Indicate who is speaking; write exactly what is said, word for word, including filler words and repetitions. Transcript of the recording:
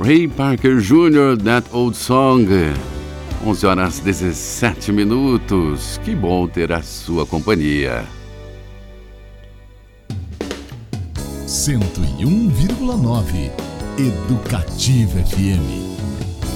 Speaker 1: Ray Parker Júnior, That Old Song. onze horas e dezessete minutos. Que bom ter a sua companhia.
Speaker 2: cento e um vírgula nove Educativa F M.